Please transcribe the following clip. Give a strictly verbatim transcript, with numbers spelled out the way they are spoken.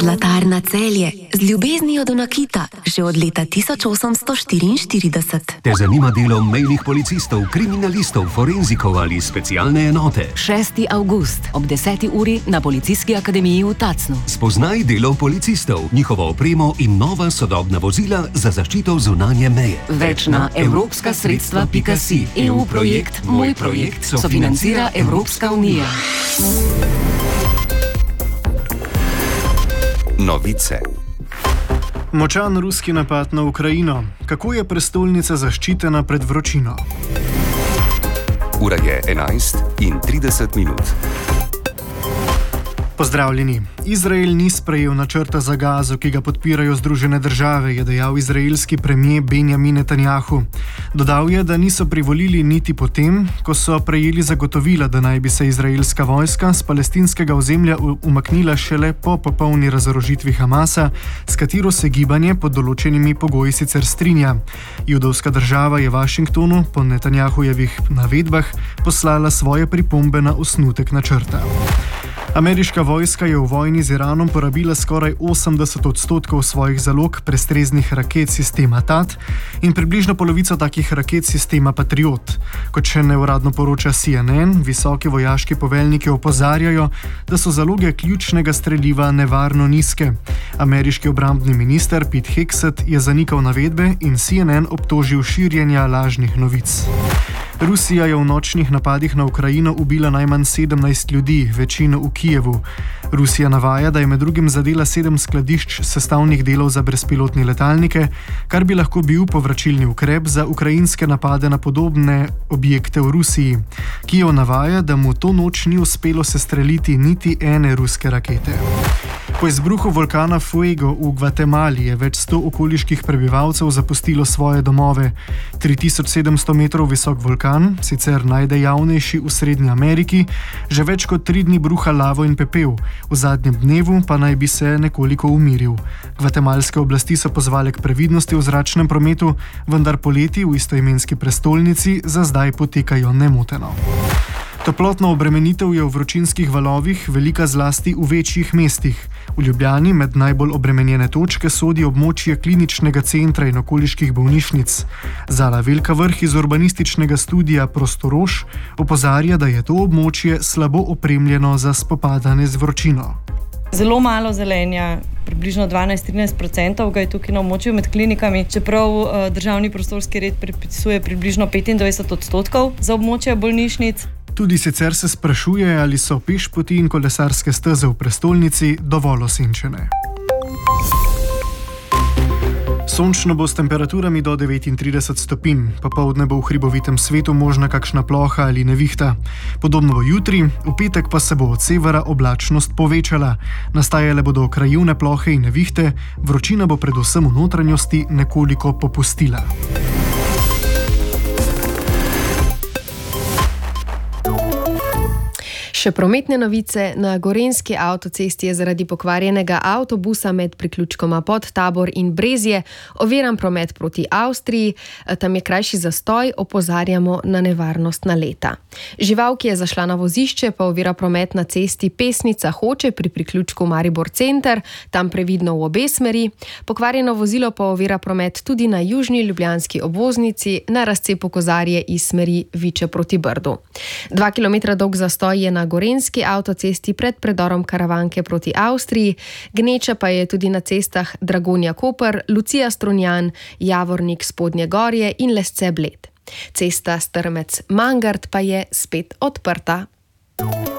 Zlatarna Celje, z ljubeznijo do nakita, že od leta tisoč osemsto štiriinštirideset. Te zanima delo mejnih policistov, kriminalistov, forenzikov ali specialne enote? šesti avgust ob deseti uri na Policijski akademiji v Tacnu. Spoznaj delo policistov, njihovo opremo in nova sodobna vozila za zaščito zunanje meje. Več na evropska sredstva pika si. E U projekt Moj projekt sofinancira Evropska unija. Novice. Močan ruski napad na Ukrajino. Kako je prestolnica zaščitena pred vročino? Ura je enajst in trideset minut. Pozdravljeni. Izrael ni sprejel načrta za Gazo, ki ga podpirajo Združene države, je dejal izraelski premier Benjamin Netanjahu. Dodal je, da niso privolili niti potem, ko so prejeli zagotovila, da naj bi se izraelska vojska z palestinskega ozemlja umaknila šele po popolni razorožitvi Hamasa, s katero se gibanje pod določenimi pogoji sicer strinja. Judovska država je Washingtonu po Netanjahujevih navedbah poslala svoje pripombe na osnutek načrta. Ameriška vojska je v vojni z Iranom porabila skoraj osemdeset odstotkov svojih zalog prestreznih raket sistema T A T in približno polovico takih raket sistema Patriot. Kot še neuradno poroča C N N, visoki vojaški poveljniki opozarjajo, da so zaloge ključnega streliva nevarno nizke. Ameriški obrambni minister Pete Hegseth je zanikal navedbe in C N N obtožil širjenja lažnih novic. Rusija je v nočnih napadih na Ukrajino ubila najmanj sedemnajst ljudi, večino v Kijevu. Rusija navaja, da je med drugim zadela sedem skladišč sestavnih delov za brezpilotne letalnike, kar bi lahko bil povračilni ukrep za ukrajinske napade na podobne objekte v Rusiji. Kijev navaja, da mu to noč ni uspelo sestreliti niti ene ruske rakete. Po izbruhu vulkana Fuego v Gvatemali je več sto okoliških prebivalcev zapustilo svoje domove. tri tisoč sedemsto metrov visok vulkan, sicer najdejavnejši v Srednji Ameriki, že več kot tri dni bruha lavo in pepel, v zadnjem dnevu pa naj bi se nekoliko umiril. Gvatemalske oblasti so pozvale k previdnosti v zračnem prometu, vendar poleti v istoimenski prestolnici za zdaj potekajo nemoteno. Toplotna obremenitev je v vročinskih valovih velika zlasti v večjih mestih. V Ljubljani med najbolj obremenjene točke sodi območje kliničnega centra in okoliških bolnišnic. Zala Velka Vrh iz urbanističnega studija Prostorož opozarja, da je to območje slabo opremljeno za spopadanje z vročino. Zelo malo zelenja, približno dvanajst do trinajst odstotkov ga je tukaj na območju med klinikami, čeprav uh, državni prostorski red predpisuje približno petindvajset odstotkov za območje bolnišnic. Tudi sicer se sprašuje, ali so pešpoti in kolesarske steze v prestolnici dovolj osenčene. Sončno bo s temperaturami do devetintrideset stopinj. Popoldne bo v hribovitem svetu možna kakšna ploha ali nevihta. Podobno bo jutri, v petek pa se bo od severa oblačnost povečala. Nastajale bodo krajevne plohe in nevihte, vročina bo predvsem v notranjosti nekoliko popustila. Še prometne novice. Na gorenjski avtocesti je zaradi pokvarjenega avtobusa med priključkoma Podtabor in Brezje oviran promet proti Avstriji. Tam je krajši zastoj, opozarjamo na nevarnost naleta. Žival, ki je zašla na vozišče, pa ovira promet na cesti Pesnica-Hoče pri priključku Maribor Center, tam previdno v obe smeri. Pokvarjeno vozilo pa ovira promet tudi na južni ljubljanski obvoznici na razcepu Kozarje iz smeri Viče proti Brdu. Dva kilometra dolg zastoj je na gorenjski avtocesti pred predorom Karavanke proti Avstriji, gneča pa je tudi na cestah Dragonja-Koper, Lucija-Strunjan, Javornik-Spodnje Gorje in Lesce-Bled. Cesta Strmec-Mangart pa je spet odprta.